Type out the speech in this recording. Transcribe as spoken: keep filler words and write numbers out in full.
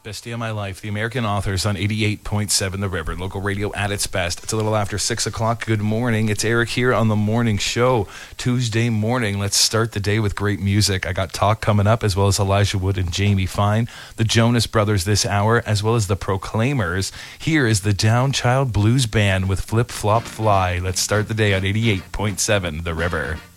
Best day of my life. The American Authors on eighty-eight point seven The River. Local radio at its best. It's a little after six o'clock. Good morning. It's Eric here on the morning show. Tuesday morning. Let's start the day with great music. I got Talk coming up, as well as Elijah Wood and Jamie Fine. The Jonas Brothers this hour, as well as the Proclaimers. Here is the Downchild Blues Band with Flip Flop Fly. Let's start the day on eighty-eight point seven The River.